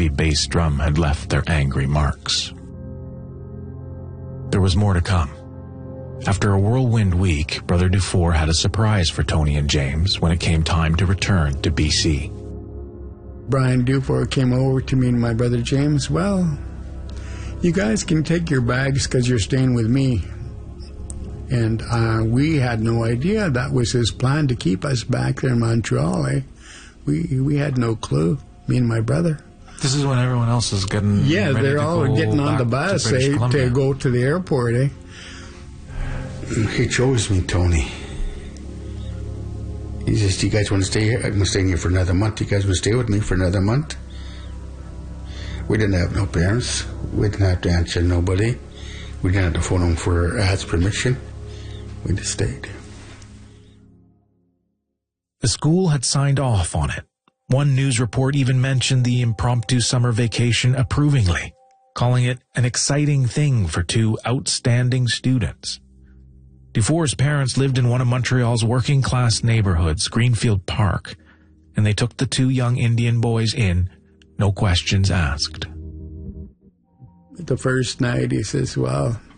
heavy bass drum had left their angry marks. There was more to come. After a whirlwind week, Brother Dufour had a surprise for Tony and James when it came time to return to BC. Brian Dufour came over to me and my brother James. Well, you guys can take your bags because you're staying with me. And we had no idea that was his plan to keep us back there in Montreal. We had no clue, me and my brother. This is when everyone else is getting ready they're to all go getting on back the bus to to go to the airport. He chose me, Tony. He says, "Do you guys want to stay here? I'm staying here for another month. You guys want to stay with me for another month?" We didn't have no parents. We didn't have to answer nobody. We didn't have to phone them for ask permission. We just stayed. The school had signed off on it. One news report even mentioned the impromptu summer vacation approvingly, calling it an exciting thing for two outstanding students. Dufour's parents lived in one of Montreal's working-class neighborhoods, Greenfield Park, and they took the two young Indian boys in, no questions asked. The first night, he says, "Well,